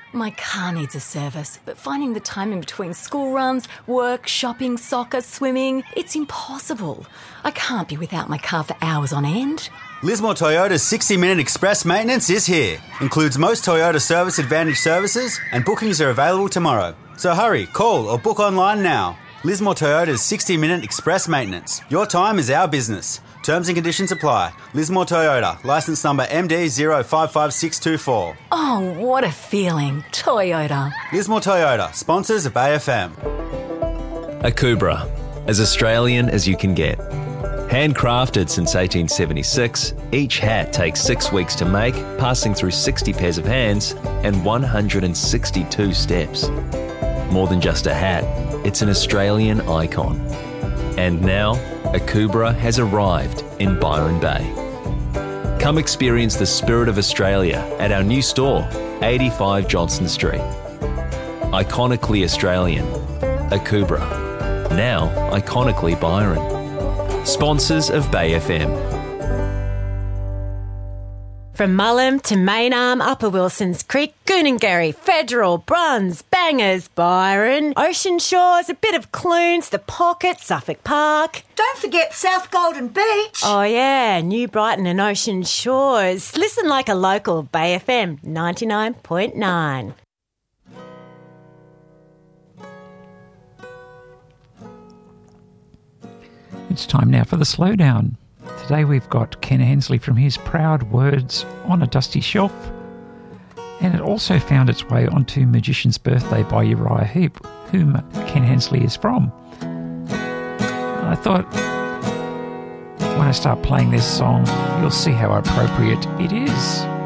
My car needs a service, but finding the time in between school runs, work, shopping, soccer, swimming, it's impossible. I can't be without my car for hours on end. Lismore Toyota's 60-minute express maintenance is here. Includes most Toyota Service Advantage services, and bookings are available tomorrow. So hurry, call or book online now. Lismore Toyota's 60-minute express maintenance. Your time is our business. Terms and conditions apply. Lismore Toyota, licence number MD055624. Oh, what a feeling. Toyota. Lismore Toyota, sponsors of Bay FM. Akubra, as Australian as you can get. Handcrafted since 1876, each hat takes 6 weeks to make, passing through 60 pairs of hands and 162 steps. More than just a hat, it's an Australian icon. And now, Akubra has arrived in Byron Bay. Come experience the spirit of Australia at our new store, 85 Johnston Street. Iconically Australian, Akubra. Now iconically Byron. Sponsors of Bay FM. From Mullum to Maynarm, Upper Wilsons Creek, Goonangarry, Federal, Bruns, Bangers, Byron, Ocean Shores, a bit of Clunes, The Pocket, Suffolk Park. Don't forget South Golden Beach. Oh yeah, New Brighton and Ocean Shores. Listen like a local, Bay FM 99.9. It's time now for the slowdown. Today we've got Ken Hensley from his Proud Words on a Dusty Shelf, and it also found its way onto Magician's Birthday by Uriah Heep, whom Ken Hensley is from. And I thought, when I start playing this song, you'll see how appropriate it is.